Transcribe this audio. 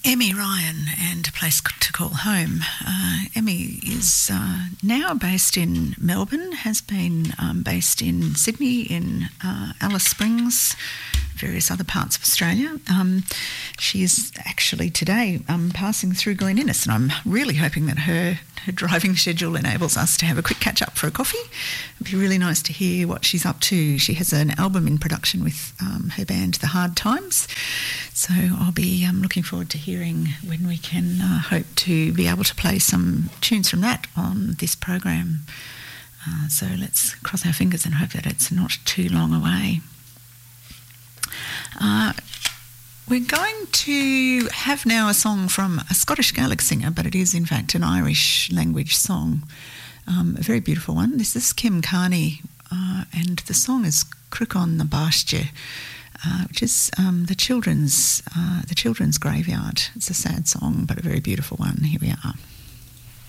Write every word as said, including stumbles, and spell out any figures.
Emmy Ryan and A Place to Call Home. Uh, Emmy is uh, now based in Melbourne, has been um, based in Sydney, in uh, Alice Springs, various other parts of Australia. Um, she is actually today um, passing through Glen Innes, and I'm really hoping that her, her driving schedule enables us to have a quick catch-up for a coffee. It'd be really nice to hear what she's up to. She has an album in production with um, her band The Hard Times, so I'll be um, looking forward to hearing when we can uh, hope to be able to play some tunes from that on this program. Uh, so let's cross our fingers and hope that it's not too long away. Uh, we're going to have now a song from a Scottish Gaelic singer, but it is in fact an Irish language song, um, a very beautiful one. This is Kim Carney, uh, and the song is Crook on the Bastje, uh, which is um, the children's uh, the children's graveyard. It's a sad song, but a very beautiful one. Here we are.